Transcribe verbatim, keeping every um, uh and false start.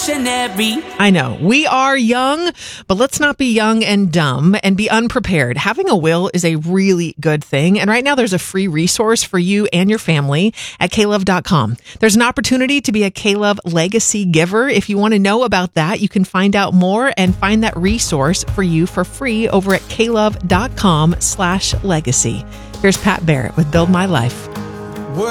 revolutionary. I know, we are young, but let's not be young and dumb and be unprepared. Having a will is a really good thing. And right now there's a free resource for you and your family at K Love dot com. There's an opportunity to be a K-Love legacy giver. If you want to know about that, you can find out more and find that resource for you for free over at K Love dot com slash legacy. Here's Pat Barrett with Build My Life.